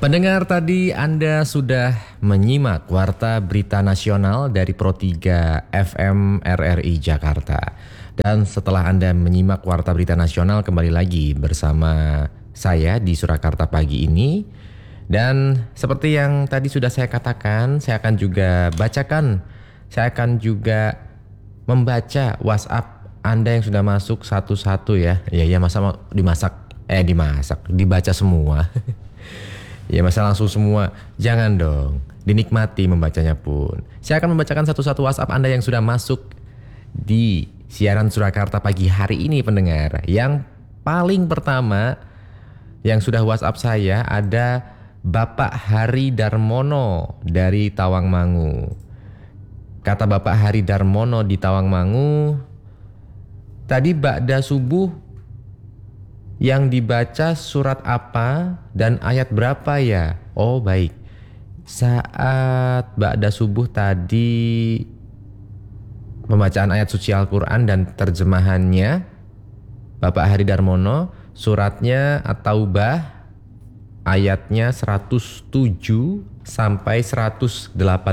Pendengar, tadi Anda sudah menyimak Warta Berita Nasional dari Pro 3 FM RRI Jakarta. Dan setelah Anda menyimak Warta Berita Nasional, kembali lagi bersama saya di Surakarta pagi ini. Dan seperti yang tadi sudah saya katakan, saya akan juga bacakan, saya akan juga membaca WhatsApp Anda yang sudah masuk satu-satu ya. Ya masa mau dibaca semua. Ya masa langsung semua, jangan dong, dinikmati membacanya pun. Saya akan membacakan satu-satu WhatsApp Anda yang sudah masuk di siaran Surakarta pagi hari ini, pendengar. Yang paling pertama yang sudah WhatsApp saya ada Bapak Hari Darmono dari Tawangmangu. Kata Bapak Hari Darmono di Tawangmangu, tadi ba'da subuh yang dibaca surat apa dan ayat berapa ya? Oh baik, saat ba'da subuh tadi pembacaan ayat suci Al-Quran dan terjemahannya Bapak Hari Darmono, suratnya At-Taubah ayatnya 107 sampai 118.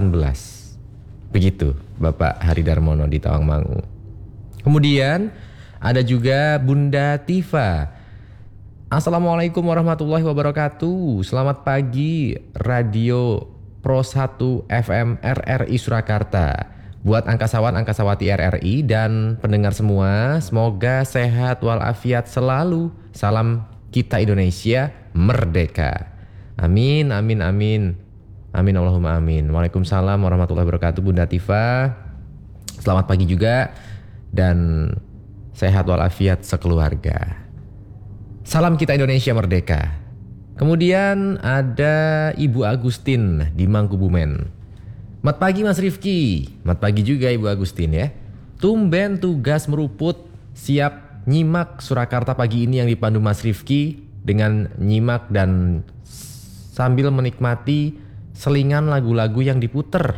Begitu Bapak Hari Darmono di Tawangmangu. Kemudian ada juga Bunda Tifa. Assalamualaikum warahmatullahi wabarakatuh. Selamat pagi Radio Pro 1 FM RRI Surakarta. Buat angkasawan-angkasawati RRI dan pendengar semua, semoga sehat walafiat selalu. Salam kita Indonesia merdeka. Amin, amin, amin. Amin, Allahumma amin. Waalaikumsalam warahmatullahi wabarakatuh, Bunda Tifa. Selamat pagi juga dan sehat walafiat sekeluarga. Salam kita Indonesia merdeka. Kemudian ada Ibu Agustin di Mangkubumen. Selamat pagi Mas Rifki. Selamat pagi juga Ibu Agustin ya. Tumben tugas meruput, siap nyimak Surakarta pagi ini yang dipandu Mas Rifki dengan nyimak dan sambil menikmati selingan lagu-lagu yang diputer.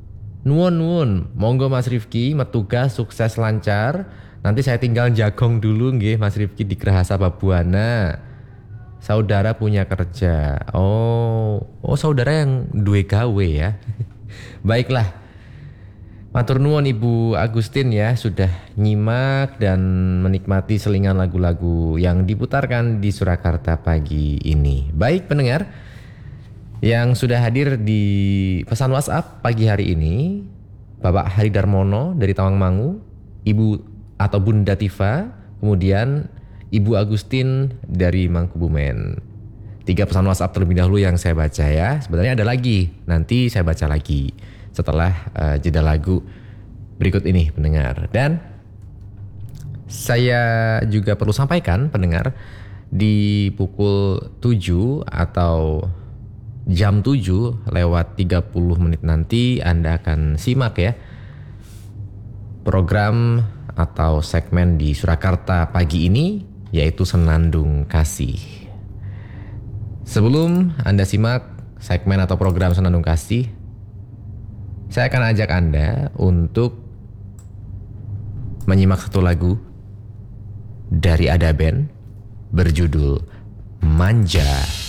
Nuwun, monggo Mas Rifki metugas sukses lancar. Nanti saya tinggal jagong dulu nggih Mas Rifki di Gerahasa Babuana. Saudara punya kerja. Oh saudara yang duwe gawe ya. Baiklah. Matur nuwun Ibu Agustin ya sudah nyimak dan menikmati selingan lagu-lagu yang diputarkan di Surakarta pagi ini. Baik pendengar yang sudah hadir di pesan WhatsApp pagi hari ini, Bapak Hari Darmono dari Tawangmangu, Ibu atau Bunda Tifa, kemudian Ibu Agustin dari Mangkubumen. 3 pesan WhatsApp terlebih dahulu yang saya baca ya. Sebenarnya ada lagi, nanti saya baca lagi setelah jeda lagu berikut ini pendengar. Dan saya juga perlu sampaikan pendengar, di pukul 7 atau jam 7 lewat 30 menit nanti Anda akan simak ya program atau segmen di Surakarta pagi ini, yaitu Senandung Kasih. Sebelum Anda simak segmen atau program Senandung Kasih, saya akan ajak Anda untuk menyimak satu lagu dari Ada Band berjudul Manja.